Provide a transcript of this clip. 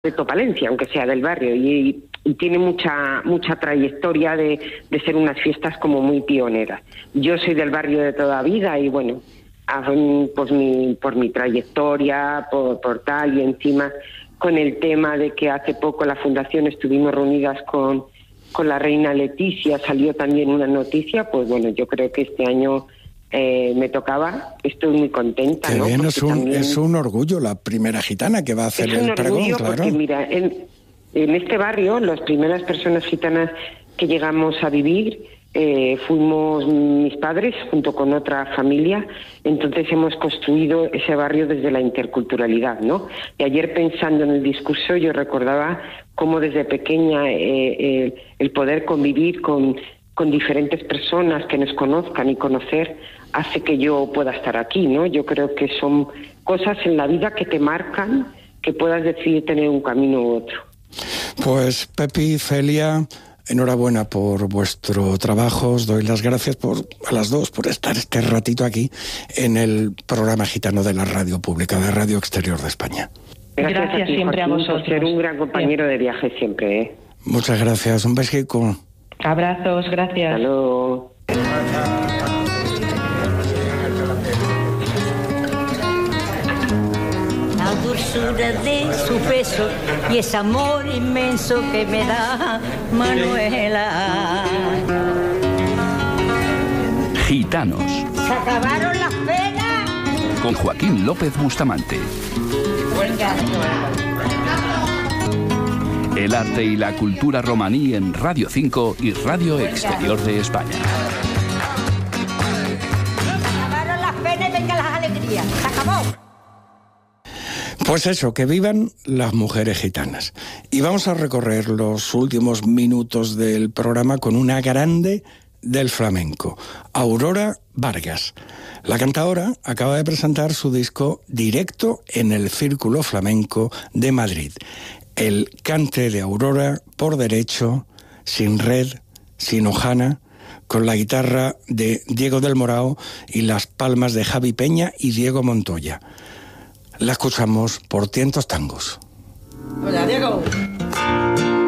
de Topalencia, aunque sea del barrio, y tiene mucha trayectoria de ser unas fiestas como muy pioneras. Yo soy del barrio de toda vida y bueno, pues por mi trayectoria, por tal, y encima con el tema de que hace poco la fundación estuvimos reunidas con la reina Leticia, salió también una noticia, pues bueno, yo creo que este año me tocaba, estoy muy contenta. Qué ¿no? bien, también es un orgullo la primera gitana que va a hacer el pregón, claro. Porque mira, en este barrio, las primeras personas gitanas que llegamos a vivir fuimos mis padres junto con otra familia, entonces hemos construido ese barrio desde la interculturalidad, ¿no? Y ayer, pensando en el discurso, yo recordaba cómo desde pequeña el poder convivir con diferentes personas que nos conozcan y conocer hace que yo pueda estar aquí, ¿no? Yo creo que son cosas en la vida que te marcan, que puedas decidir tener un camino u otro. Pues Pepi, Celia, enhorabuena por vuestro trabajo. Os doy las gracias a las dos por estar este ratito aquí en el programa gitano de la radio pública, de Radio Exterior de España. Gracias a ti, siempre, Joaquín, a vosotros. por ser un gran compañero de viaje siempre, ¿eh? Muchas gracias, un besico. Abrazos, gracias. Hasta luego. La dulzura de su beso y ese amor inmenso que me da Manuela. Gitanos. Se acabaron las penas. Con Joaquín López Bustamante. El arte y la cultura romaní en Radio 5 y Radio Exterior de España. Se acabaron las penas y vengan las alegrías. Se acabó. Pues eso, que vivan las mujeres gitanas. Y vamos a recorrer los últimos minutos del programa con una grande del flamenco, Aurora Vargas. La cantadora acaba de presentar su disco Directo en el Círculo Flamenco de Madrid. El cante de Aurora por derecho, sin red, sin hojana, con la guitarra de Diego del Morao y las palmas de Javi Peña y Diego Montoya. La escuchamos por Tientos Tangos. Hola, Diego.